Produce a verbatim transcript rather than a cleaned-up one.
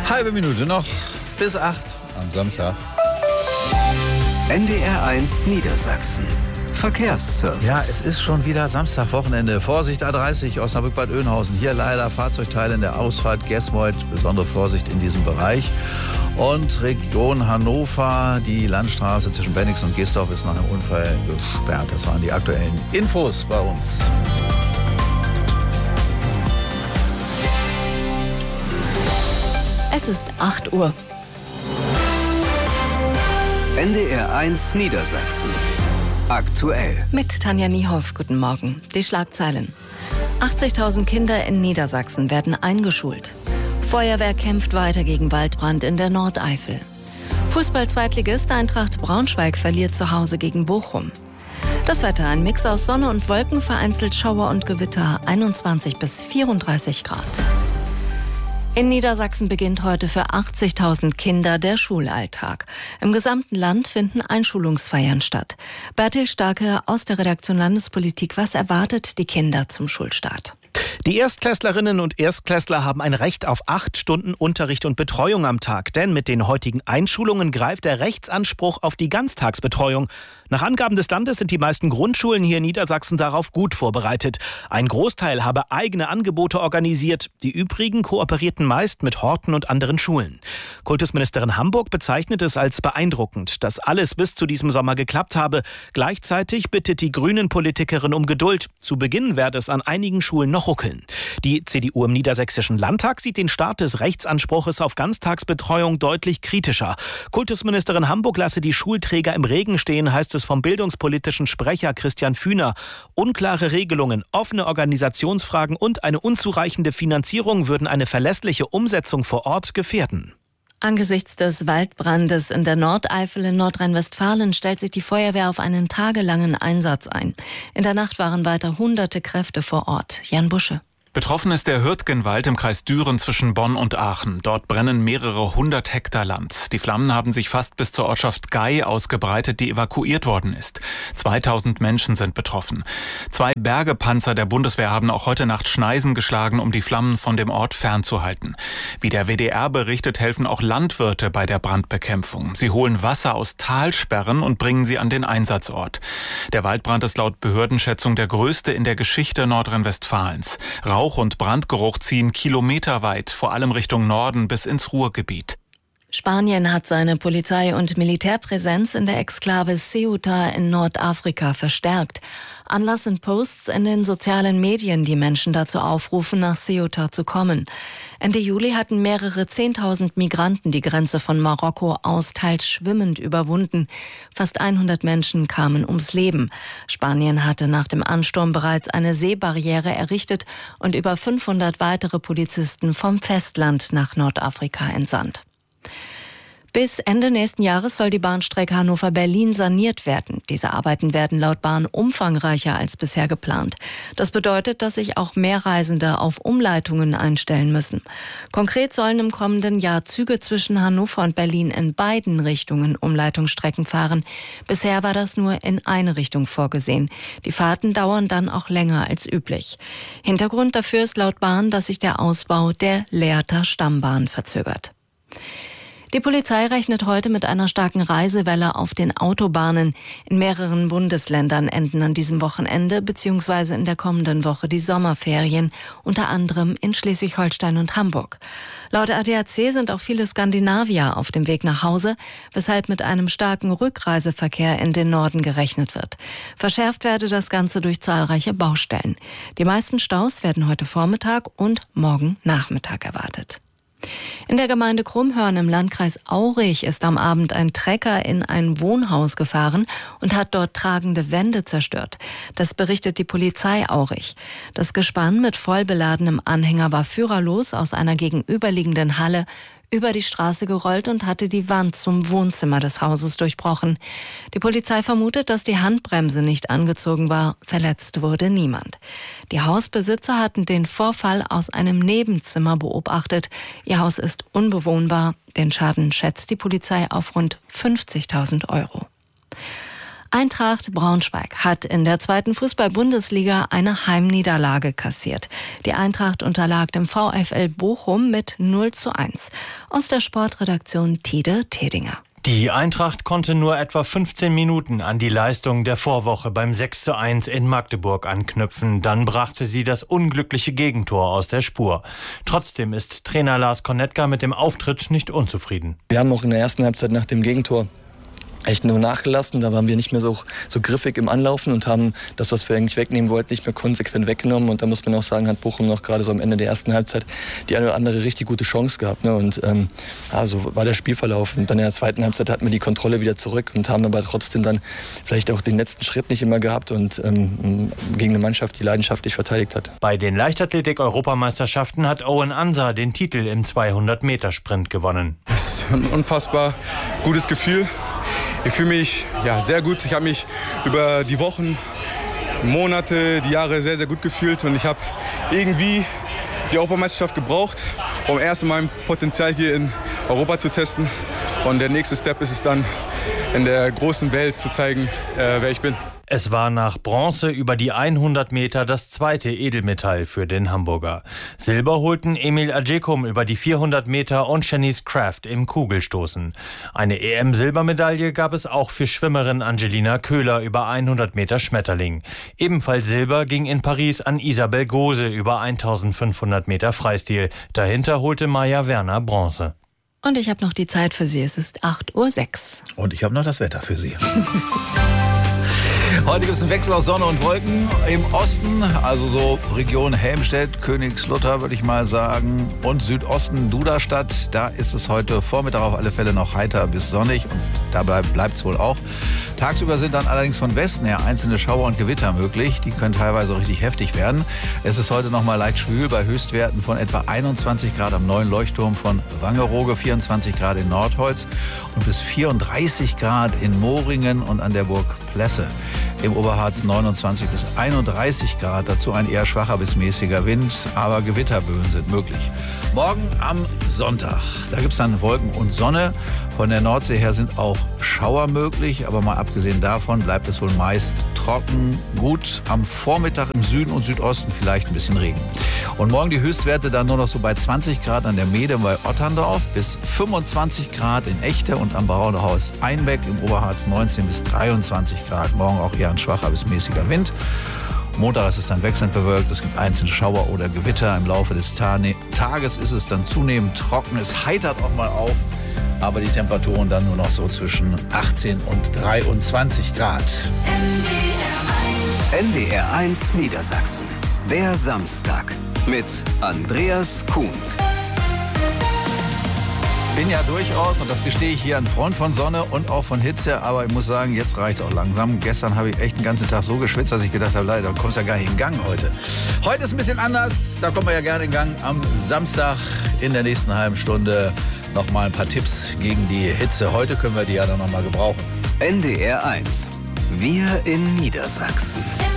Halbe Minute noch bis acht am Samstag. N D R eins Niedersachsen. Verkehrsservice. Ja, es ist schon wieder Samstag, Wochenende. Vorsicht A dreißig, Osnabrück-Bad Oeynhausen. Hier leider Fahrzeugteile in der Ausfahrt Gesmold. Besondere Vorsicht in diesem Bereich. Und Region Hannover, die Landstraße zwischen Bennigsen und Gisdorf ist nach einem Unfall gesperrt. Das waren die aktuellen Infos bei uns. Es ist acht Uhr. N D R eins Niedersachsen. Aktuell. Mit Tanja Niehoff, guten Morgen. Die Schlagzeilen. achtzigtausend Kinder in Niedersachsen werden eingeschult. Feuerwehr kämpft weiter gegen Waldbrand in der Nordeifel. Fußball-Zweitligist Eintracht Braunschweig verliert zu Hause gegen Bochum. Das Wetter, ein Mix aus Sonne und Wolken, vereinzelt Schauer und Gewitter, einundzwanzig bis vierunddreißig Grad. In Niedersachsen beginnt heute für achtzigtausend Kinder der Schulalltag. Im gesamten Land finden Einschulungsfeiern statt. Bertil Starke aus der Redaktion Landespolitik, was erwartet die Kinder zum Schulstart? Die Erstklässlerinnen und Erstklässler haben ein Recht auf acht Stunden Unterricht und Betreuung am Tag. Denn mit den heutigen Einschulungen greift der Rechtsanspruch auf die Ganztagsbetreuung. Nach Angaben des Landes sind die meisten Grundschulen hier in Niedersachsen darauf gut vorbereitet. Ein Großteil habe eigene Angebote organisiert. Die übrigen kooperierten meist mit Horten und anderen Schulen. Kultusministerin Hamburg bezeichnet es als beeindruckend, dass alles bis zu diesem Sommer geklappt habe. Gleichzeitig bittet die Grünen-Politikerin um Geduld. Zu Beginn werde es an einigen Schulen noch ruckeln. Die C D U im Niedersächsischen Landtag sieht den Start des Rechtsanspruches auf Ganztagsbetreuung deutlich kritischer. Kultusministerin Hamburg lasse die Schulträger im Regen stehen, heißt es vom bildungspolitischen Sprecher Christian Fühner. Unklare Regelungen, offene Organisationsfragen und eine unzureichende Finanzierung würden eine verlässliche Umsetzung vor Ort gefährden. Angesichts des Waldbrandes in der Nordeifel in Nordrhein-Westfalen stellt sich die Feuerwehr auf einen tagelangen Einsatz ein. In der Nacht waren weiter hunderte Kräfte vor Ort. Jan Busche. Betroffen ist der Hürtgenwald im Kreis Düren zwischen Bonn und Aachen. Dort brennen mehrere hundert Hektar Land. Die Flammen haben sich fast bis zur Ortschaft Gei ausgebreitet, die evakuiert worden ist. zweitausend Menschen sind betroffen. Zwei Bergepanzer der Bundeswehr haben auch heute Nacht Schneisen geschlagen, um die Flammen von dem Ort fernzuhalten. Wie der W D R berichtet, helfen auch Landwirte bei der Brandbekämpfung. Sie holen Wasser aus Talsperren und bringen sie an den Einsatzort. Der Waldbrand ist laut Behördenschätzung der größte in der Geschichte Nordrhein-Westfalens. Rauch und Brandgeruch ziehen kilometerweit, vor allem Richtung Norden bis ins Ruhrgebiet. Spanien hat seine Polizei- und Militärpräsenz in der Exklave Ceuta in Nordafrika verstärkt. Anlass sind Posts in den sozialen Medien, die Menschen dazu aufrufen, nach Ceuta zu kommen. Ende Juli hatten mehrere Zehntausend Migranten die Grenze von Marokko aus teils schwimmend überwunden. Fast hundert Menschen kamen ums Leben. Spanien hatte nach dem Ansturm bereits eine Seebarriere errichtet und über fünfhundert weitere Polizisten vom Festland nach Nordafrika entsandt. Bis Ende nächsten Jahres soll die Bahnstrecke Hannover-Berlin saniert werden. Diese Arbeiten werden laut Bahn umfangreicher als bisher geplant. Das bedeutet, dass sich auch mehr Reisende auf Umleitungen einstellen müssen. Konkret sollen im kommenden Jahr Züge zwischen Hannover und Berlin in beiden Richtungen Umleitungsstrecken fahren. Bisher war das nur in eine Richtung vorgesehen. Die Fahrten dauern dann auch länger als üblich. Hintergrund dafür ist laut Bahn, dass sich der Ausbau der Lehrter Stammbahn verzögert. Die Polizei rechnet heute mit einer starken Reisewelle auf den Autobahnen. In mehreren Bundesländern enden an diesem Wochenende bzw. in der kommenden Woche die Sommerferien, unter anderem in Schleswig-Holstein und Hamburg. Laut A D A C sind auch viele Skandinavier auf dem Weg nach Hause, weshalb mit einem starken Rückreiseverkehr in den Norden gerechnet wird. Verschärft werde das Ganze durch zahlreiche Baustellen. Die meisten Staus werden heute Vormittag und morgen Nachmittag erwartet. In der Gemeinde Krummhörn im Landkreis Aurich ist am Abend ein Trecker in ein Wohnhaus gefahren und hat dort tragende Wände zerstört. Das berichtet die Polizei Aurich. Das Gespann mit vollbeladenem Anhänger war führerlos aus einer gegenüberliegenden Halle über die Straße gerollt und hatte die Wand zum Wohnzimmer des Hauses durchbrochen. Die Polizei vermutet, dass die Handbremse nicht angezogen war. Verletzt wurde niemand. Die Hausbesitzer hatten den Vorfall aus einem Nebenzimmer beobachtet. Ihr Haus ist unbewohnbar. Den Schaden schätzt die Polizei auf rund fünfzigtausend Euro. Eintracht Braunschweig hat in der zweiten Fußball-Bundesliga eine Heimniederlage kassiert. Die Eintracht unterlag dem VfL Bochum mit null zu eins. Aus der Sportredaktion Tide Tedinger. Die Eintracht konnte nur etwa fünfzehn Minuten an die Leistung der Vorwoche beim sechs zu eins in Magdeburg anknüpfen. Dann brachte sie das unglückliche Gegentor aus der Spur. Trotzdem ist Trainer Lars Konetka mit dem Auftritt nicht unzufrieden. Wir haben auch in der ersten Halbzeit nach dem Gegentor echt nur nachgelassen. Da waren wir nicht mehr so, so griffig im Anlaufen und haben das, was wir eigentlich wegnehmen wollten, nicht mehr konsequent weggenommen. Und da muss man auch sagen, hat Bochum noch gerade so am Ende der ersten Halbzeit die eine oder andere richtig gute Chance gehabt. Ne? Und ähm, ja, so war der Spielverlauf. Und dann in der zweiten Halbzeit hatten wir die Kontrolle wieder zurück und haben aber trotzdem dann vielleicht auch den letzten Schritt nicht immer gehabt und ähm, gegen eine Mannschaft, die leidenschaftlich verteidigt hat. Bei den Leichtathletik-Europameisterschaften hat Owen Ansa den Titel im zweihundert-Meter-Sprint gewonnen. Das ist ein unfassbar gutes Gefühl. Ich fühle mich ja, sehr gut. Ich habe mich über die Wochen, Monate, die Jahre sehr, sehr gut gefühlt. Und ich habe irgendwie die Europameisterschaft gebraucht, um erst mein Potenzial hier in Europa zu testen. Und der nächste Step ist es dann, in der großen Welt zu zeigen, äh, wer ich bin. Es war nach Bronze über die hundert Meter das zweite Edelmetall für den Hamburger. Silber holten Emil Ajekum über die vierhundert Meter und Shanice Kraft im Kugelstoßen. Eine E M-Silbermedaille gab es auch für Schwimmerin Angelina Köhler über hundert Meter Schmetterling. Ebenfalls Silber ging in Paris an Isabel Gose über eintausendfünfhundert Meter Freistil. Dahinter holte Maja Werner Bronze. Und ich habe noch die Zeit für Sie. Es ist acht Uhr sechs. Und ich habe noch das Wetter für Sie. Heute gibt es einen Wechsel aus Sonne und Wolken im Osten, also so Region Helmstedt, Königslutter würde ich mal sagen, und Südosten Duderstadt. Da ist es heute Vormittag auf alle Fälle noch heiter bis sonnig und dabei bleibt es wohl auch. Tagsüber sind dann allerdings von Westen her einzelne Schauer und Gewitter möglich. Die können teilweise richtig heftig werden. Es ist heute noch mal leicht schwül bei Höchstwerten von etwa einundzwanzig Grad am neuen Leuchtturm von Wangerooge, vierundzwanzig Grad in Nordholz und bis vierunddreißig Grad in Moringen und an der Burg Plesse. Im Oberharz neunundzwanzig bis einunddreißig Grad, dazu ein eher schwacher bis mäßiger Wind, aber Gewitterböen sind möglich. Morgen am Sonntag, da gibt es dann Wolken und Sonne. Von der Nordsee her sind auch Schauer möglich, aber mal abgesehen davon bleibt es wohl meist trocken. Gut, am Vormittag im Süden und Südosten vielleicht ein bisschen Regen. Und morgen die Höchstwerte dann nur noch so bei zwanzig Grad an der Meede bei Otterndorf, bis fünfundzwanzig Grad in Echte und am Braunhaus Einbeck, im Oberharz neunzehn bis dreiundzwanzig Grad. Morgen auch eher ein schwacher bis mäßiger Wind. Montag ist es dann wechselnd bewölkt, es gibt einzelne Schauer oder Gewitter. Im Laufe des Tages ist es dann zunehmend trocken, es heitert auch mal auf, aber die Temperaturen dann nur noch so zwischen achtzehn und dreiundzwanzig Grad. N D R eins Niedersachsen, der Samstag mit Andreas Kuhnt. Ich bin ja durchaus, und das gestehe ich hier, ein Freund von Sonne und auch von Hitze, aber ich muss sagen, jetzt reicht es auch langsam. Gestern habe ich echt den ganzen Tag so geschwitzt, dass ich gedacht habe, leider, du kommst ja gar nicht in Gang heute. Heute ist ein bisschen anders, da kommen wir ja gerne in Gang. Am Samstag in der nächsten halben Stunde noch mal ein paar Tipps gegen die Hitze. Heute können wir die ja dann noch mal gebrauchen. N D R eins, wir in Niedersachsen.